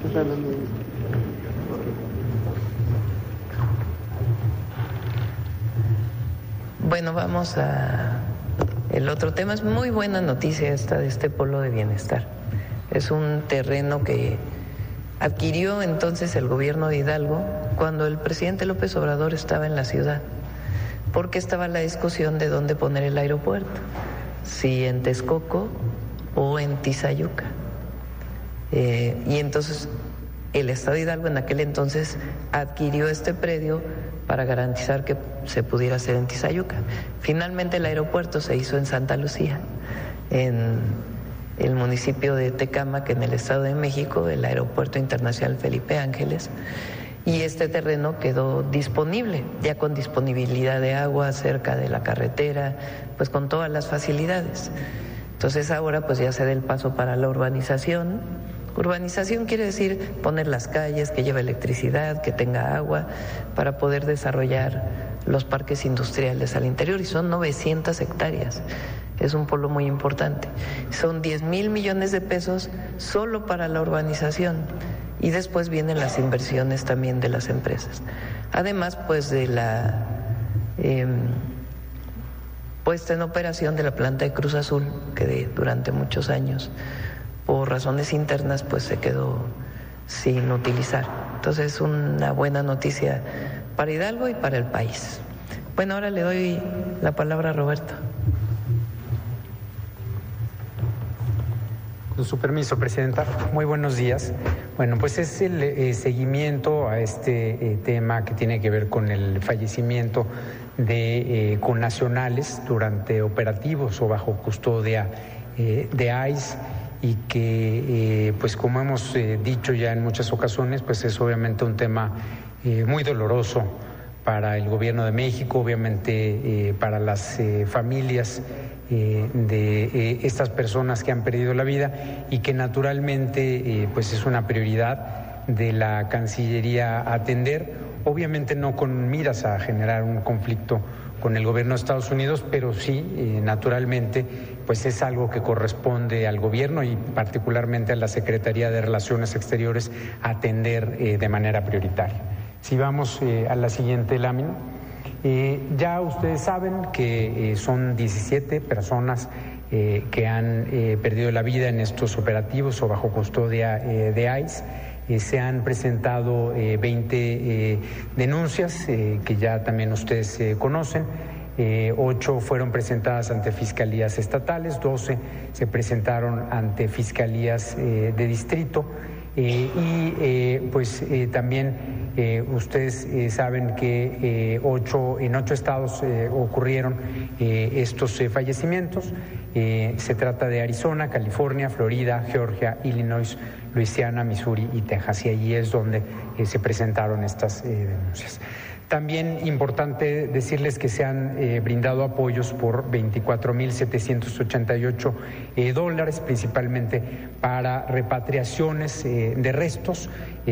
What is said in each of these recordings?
Bueno, vamos a... El otro tema es muy buena noticia esta de este polo de bienestar. Es un terreno que adquirió entonces el gobierno de Hidalgo cuando el presidente López Obrador estaba en la ciudad, porque estaba la discusión de dónde poner el aeropuerto, si en Texcoco o en Tizayuca. Y entonces el Estado de Hidalgo en aquel entonces adquirió este predio para garantizar que se pudiera hacer en Tizayuca. Finalmente el aeropuerto se hizo en Santa Lucía, en el municipio de Tecámac, en el Estado de México, el Aeropuerto Internacional Felipe Ángeles, y este terreno quedó disponible, ya con disponibilidad de agua cerca de la carretera, pues con todas las facilidades. Entonces ahora pues ya se da el paso para la urbanización. Urbanización quiere decir poner las calles, que lleve electricidad, que tenga agua, para poder desarrollar los parques industriales al interior, y son 900 hectáreas. Es un polo muy importante. Son 10,000 millones de pesos solo para la urbanización, y después vienen las inversiones también de las empresas. Además, pues de la puesta en operación de la planta de Cruz Azul, que durante muchos años, por razones internas, pues se quedó sin utilizar. Entonces, una buena noticia para Hidalgo y para el país. Bueno, ahora le doy la palabra a Roberto. Con su permiso, Presidenta. Muy buenos días. Bueno, pues es el seguimiento a este tema que tiene que ver con el fallecimiento de connacionales durante operativos o bajo custodia de ICE, y que, pues como hemos dicho ya en muchas ocasiones, pues es obviamente un tema muy doloroso para el Gobierno de México, obviamente para las familias de estas personas que han perdido la vida, y que naturalmente pues es una prioridad de la Cancillería atender, obviamente no con miras a generar un conflicto con el gobierno de Estados Unidos, pero sí, naturalmente, pues es algo que corresponde al gobierno y particularmente a la Secretaría de Relaciones Exteriores atender de manera prioritaria. Si vamos a la siguiente lámina. Ya ustedes saben que son 17 personas que han perdido la vida en estos operativos o bajo custodia de ICE. Se han presentado 20 denuncias que ya también ustedes conocen. 8 fueron presentadas ante fiscalías estatales, 12 se presentaron ante fiscalías de distrito. También ustedes saben que en 8 estados ocurrieron estos fallecimientos. Se trata de Arizona, California, Florida, Georgia, Illinois, Luisiana, Missouri y Texas, y allí es donde se presentaron estas denuncias. También importante decirles que se han brindado apoyos por $24,788, principalmente para repatriaciones de restos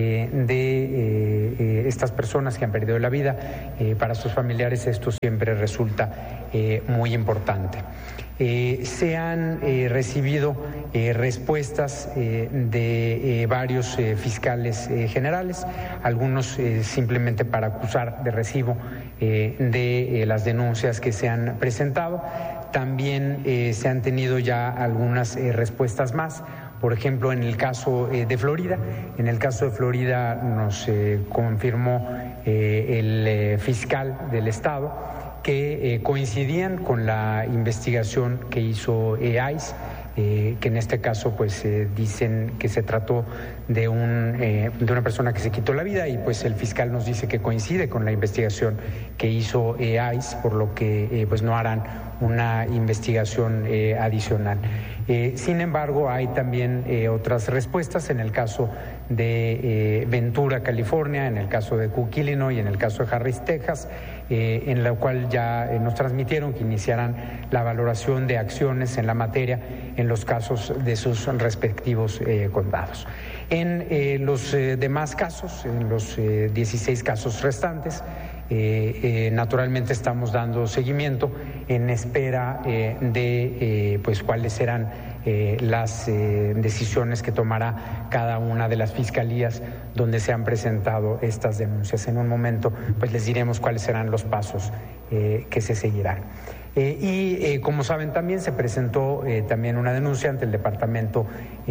de estas personas que han perdido la vida. Para sus familiares esto siempre resulta muy importante. Se han recibido respuestas de varios fiscales generales, algunos simplemente para acusar de recibo de las denuncias que se han presentado. También se han tenido ya algunas respuestas más. Por ejemplo, en el caso de Florida, nos confirmó el fiscal del estado que coincidían con la investigación que hizo ICE, que en este caso pues dicen que se trató de una persona que se quitó la vida, y pues el fiscal nos dice que coincide con la investigación que hizo ICE, por lo que pues no harán una investigación adicional. Sin embargo, hay también otras respuestas en el caso de Ventura, California, en el caso de Cook, Illinois, y en el caso de Harris, Texas, en la cual ya nos transmitieron que iniciarán la valoración de acciones en la materia en los casos de sus respectivos condados. En los demás casos, en los 16 casos restantes, Naturalmente estamos dando seguimiento en espera de pues cuáles serán las decisiones que tomará cada una de las fiscalías donde se han presentado estas denuncias. En un momento pues les diremos cuáles serán los pasos que se seguirán. Como saben, también se presentó también una denuncia ante el Departamento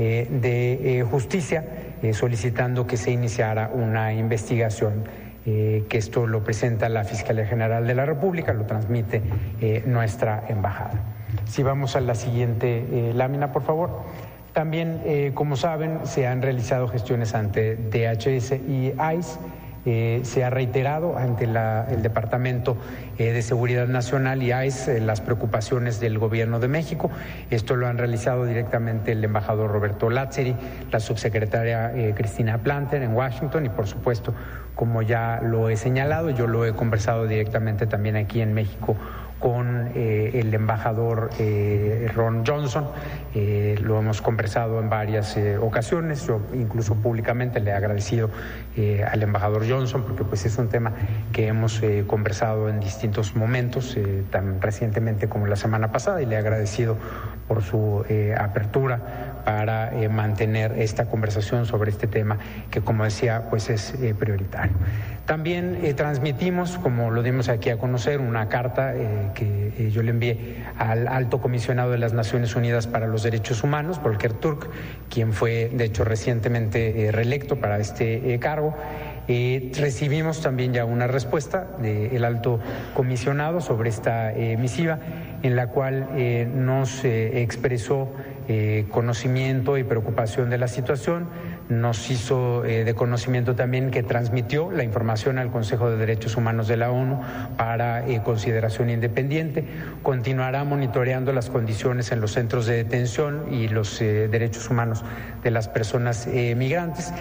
de Justicia solicitando que se iniciara una investigación, que esto lo presenta la Fiscalía General de la República, lo transmite nuestra embajada. Si vamos a la siguiente lámina, por favor. También, como saben, se han realizado gestiones ante DHS y ICE. Se ha reiterado ante el Departamento de Seguridad Nacional y ICE las preocupaciones del Gobierno de México. Esto lo han realizado directamente el embajador Roberto Lazzeri, la subsecretaria Cristina Planter en Washington y, por supuesto, como ya lo he señalado, yo lo he conversado directamente también aquí en México con el embajador Ron Johnson. Lo hemos conversado en varias ocasiones. Yo incluso públicamente le he agradecido al embajador Johnson porque pues es un tema que hemos conversado en distintos momentos, tan recientemente como la semana pasada, y le he agradecido por su apertura para mantener esta conversación sobre este tema que, como decía, pues es prioritario. También transmitimos, como lo dimos aquí a conocer, una carta que yo le envié al Alto Comisionado de las Naciones Unidas para los Derechos Humanos, Volker Turk, quien fue, de hecho, recientemente reelecto para este cargo. Recibimos también ya una respuesta del Alto Comisionado sobre esta misiva, en la cual nos expresó conocimiento y preocupación de la situación. Nos hizo de conocimiento también que transmitió la información al Consejo de Derechos Humanos de la ONU para consideración independiente. Continuará monitoreando las condiciones en los centros de detención y los derechos humanos de las personas migrantes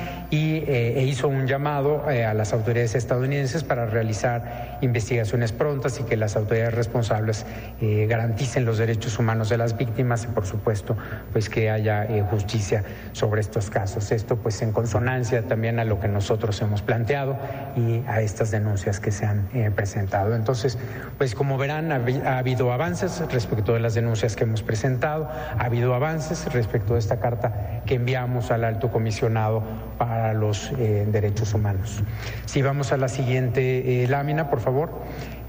e hizo un llamado a las autoridades estadounidenses para realizar investigaciones prontas y que las autoridades responsables garanticen los derechos humanos de las víctimas y, por supuesto, pues que haya justicia sobre estos casos. Esto pues en consonancia también a lo que nosotros hemos planteado y a estas denuncias que se han presentado. Entonces, pues como verán, ha habido avances respecto de las denuncias que hemos presentado, ha habido avances respecto de esta carta que enviamos al Alto Comisionado para los Derechos Humanos. Si vamos a la siguiente lámina, por favor.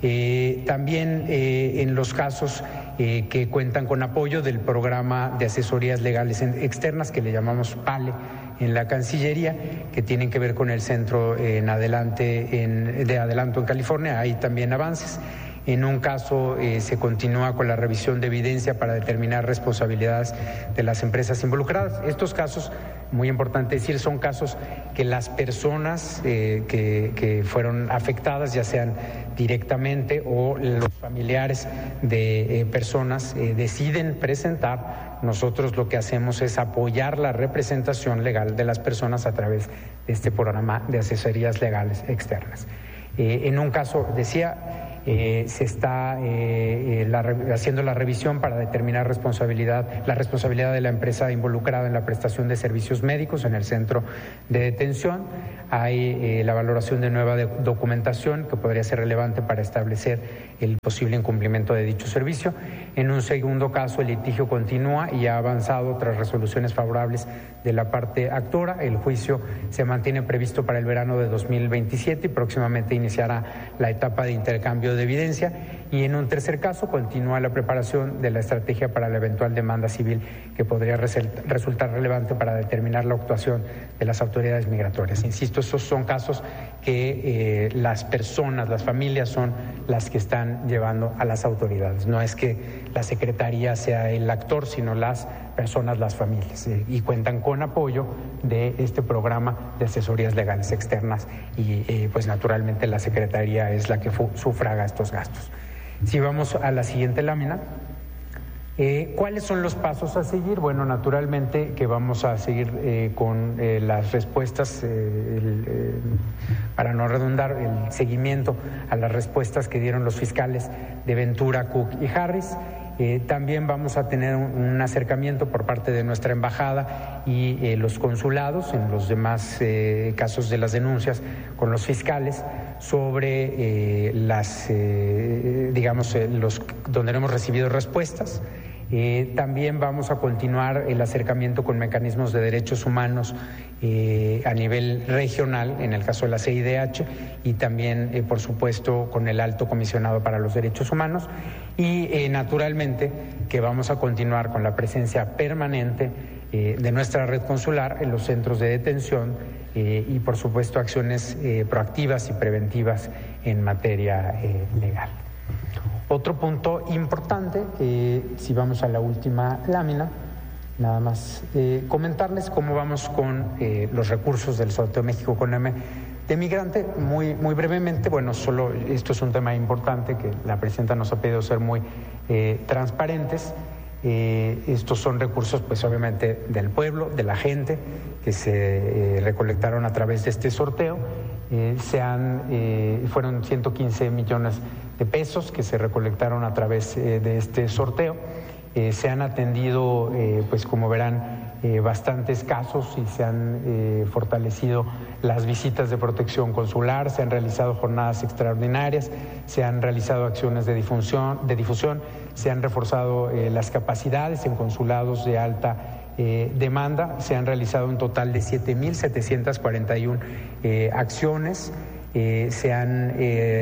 También en los casos que cuentan con apoyo del programa de asesorías legales externas, que le llamamos PALE en la Cancillería, que tienen que ver con el Centro de Adelanto en California, hay también avances. En un caso se continúa con la revisión de evidencia para determinar responsabilidades de las empresas involucradas. Estos casos, muy importante decir, son casos que las personas que fueron afectadas, ya sean directamente o los familiares de personas, deciden presentar. Nosotros lo que hacemos es apoyar la representación legal de las personas a través de este programa de asesorías legales externas. En un caso, decía, se está haciendo la revisión para determinar la responsabilidad de la empresa involucrada en la prestación de servicios médicos en el centro de detención. Hay la valoración de nueva documentación que podría ser relevante para establecer el posible incumplimiento de dicho servicio. En un segundo caso, el litigio continúa y ha avanzado tras resoluciones favorables de la parte actora. El juicio se mantiene previsto para el verano de 2027 y próximamente iniciará la etapa de intercambio de evidencia. Y en un tercer caso continúa la preparación de la estrategia para la eventual demanda civil que podría resultar relevante para determinar la actuación de las autoridades migratorias. Insisto, esos son casos que las personas, las familias son las que están llevando a las autoridades. No es que la Secretaría sea el actor, sino las personas, las familias, y cuentan con apoyo de este programa de asesorías legales externas y pues naturalmente la Secretaría es la que sufraga estos gastos. Si vamos a la siguiente lámina, ¿cuáles son los pasos a seguir? Bueno, naturalmente que vamos a seguir con las respuestas, para no redundar, el seguimiento a las respuestas que dieron los fiscales de Ventura, Cook y Harris. También vamos a tener un acercamiento por parte de nuestra embajada y los consulados en los demás casos de las denuncias con los fiscales sobre donde no hemos recibido respuestas. También vamos a continuar el acercamiento con mecanismos de derechos humanos a nivel regional, en el caso de la CIDH, y también, por supuesto, con el Alto Comisionado para los Derechos Humanos. Y, naturalmente, que vamos a continuar con la presencia permanente de nuestra red consular en los centros de detención y, por supuesto, acciones proactivas y preventivas en materia legal. Otro punto importante, si vamos a la última lámina, nada más comentarles cómo vamos con los recursos del Sorteo México con M de Migrante. Muy brevemente, bueno, solo esto es un tema importante que la presidenta nos ha pedido ser muy transparentes. Estos son recursos, pues obviamente, del pueblo, de la gente, que se recolectaron a través de este sorteo. Fueron 115 millones de pesos que se recolectaron a través de este sorteo. Se han atendido, pues como verán, bastantes casos y se han fortalecido las visitas de protección consular, se han realizado jornadas extraordinarias, se han realizado acciones de difusión, se han reforzado las capacidades en consulados de alta demanda, se han realizado un total de 7.741 acciones. Se han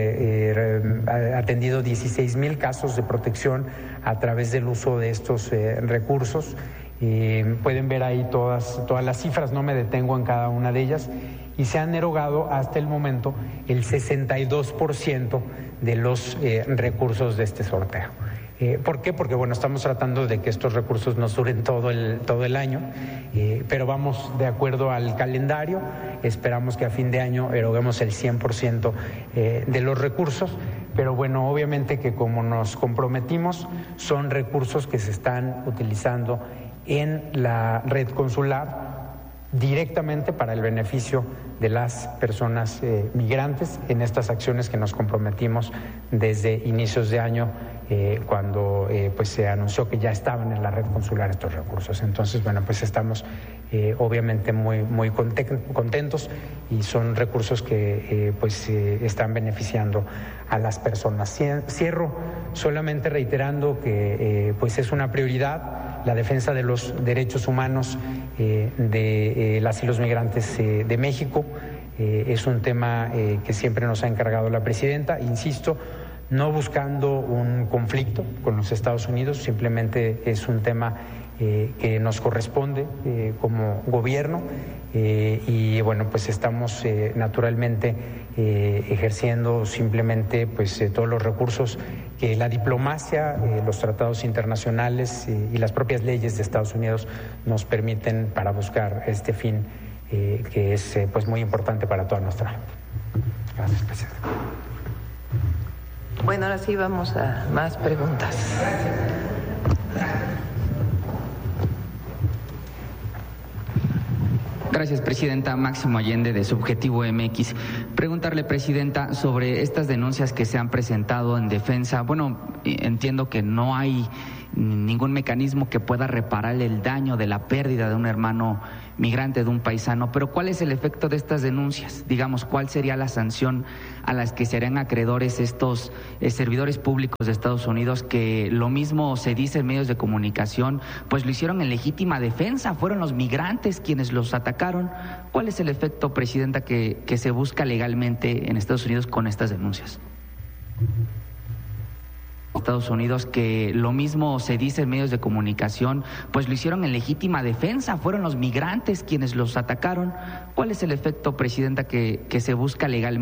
atendido 16,000 casos de protección a través del uso de estos recursos. Pueden ver ahí todas las cifras, no me detengo en cada una de ellas, y se han erogado hasta el momento el 62% de los recursos de este sorteo. ¿Por qué? Porque bueno, estamos tratando de que estos recursos nos duren todo el año, pero vamos de acuerdo al calendario. Esperamos que a fin de año eroguemos el 100% de los recursos, pero bueno, obviamente que como nos comprometimos, son recursos que se están utilizando en la red consular directamente para el beneficio de las personas migrantes en estas acciones que nos comprometimos desde inicios de año, cuando pues se anunció que ya estaban en la red consular estos recursos. Entonces, bueno, pues estamos obviamente muy contentos, y son recursos que están beneficiando a las personas. Cierro solamente reiterando que pues es una prioridad la defensa de los derechos humanos de las y los migrantes de México. Es un tema que siempre nos ha encargado la presidenta, insisto, no buscando un conflicto con los Estados Unidos, simplemente es un tema que nos corresponde como gobierno, y bueno, pues estamos naturalmente ejerciendo simplemente pues todos los recursos que la diplomacia, los tratados internacionales y las propias leyes de Estados Unidos nos permiten para buscar este fin que es pues muy importante para toda nuestra gente. Gracias, presidente. Bueno, ahora sí vamos a más preguntas. Gracias, presidenta. Máximo Allende, de Subjetivo MX. Preguntarle, presidenta, sobre estas denuncias que se han presentado en defensa. Bueno, entiendo que no hay ningún mecanismo que pueda reparar el daño de la pérdida de un hermano migrante, de un paisano, pero ¿cuál es el efecto de estas denuncias? Digamos, ¿cuál sería la sanción a las que serían acreedores estos servidores públicos de Estados Unidos que lo mismo se dice en medios de comunicación, pues lo hicieron en legítima defensa, fueron los migrantes quienes los atacaron? ¿Cuál es el efecto, presidenta, que se busca legalmente en Estados Unidos con estas denuncias? Estados Unidos que lo mismo se dice en medios de comunicación, pues lo hicieron en legítima defensa, fueron los migrantes quienes los atacaron. ¿Cuál es el efecto, presidenta, que se busca legalmente?